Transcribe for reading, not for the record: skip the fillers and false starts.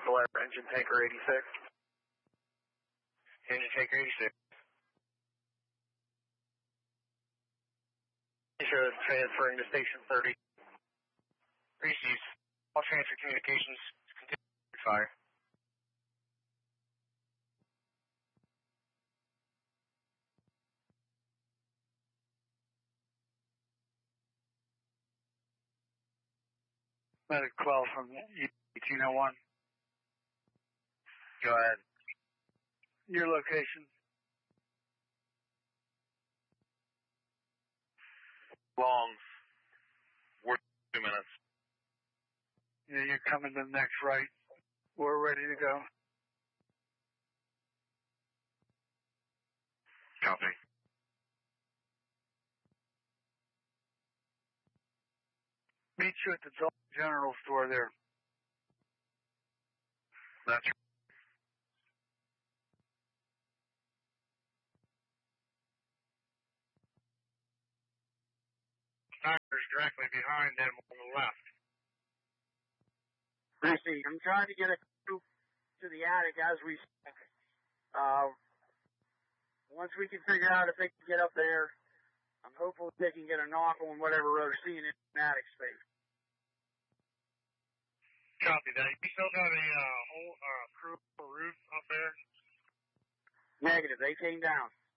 engine tanker 86. Engine tanker 86. Sure that's transferring to station 30. Received. All transfer communications continue to fire. Medic 12 from 1801. Go ahead. Your location. Long. We're 2 minutes. Yeah, you're coming to the next right. We're ready to go. Copy. Meet you at the Dollar General store there. That's right. Sniper's directly behind them on the left. Received. I'm trying to get a crew to the attic as we speak. Once we can figure out if they can get up there, I'm hopeful they can get a knock on whatever they're seeing in the attic space. Copy that. You still got a whole crew or roof up there? Negative. They came down.